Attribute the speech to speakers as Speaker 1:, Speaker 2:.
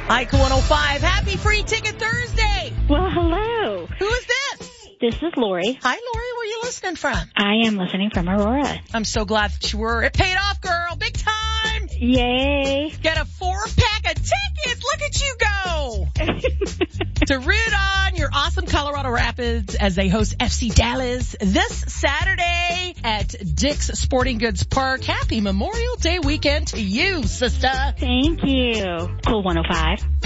Speaker 1: Ike 105, happy Free Ticket Thursday.
Speaker 2: Well, hello.
Speaker 1: Who is this?
Speaker 2: This is Lori.
Speaker 1: Hi, Lori. Where are you listening from?
Speaker 2: I am listening from Aurora.
Speaker 1: I'm so glad that you were. It paid off, girl. Big time.
Speaker 2: Yay.
Speaker 1: Get a 4-pack of tickets. Look at you go. To root on your awesome Colorado Rapids as they host FC Dallas this Saturday at Dick's Sporting Goods Park. Happy Memorial Day weekend to you, sister.
Speaker 2: Thank you. Cool 105.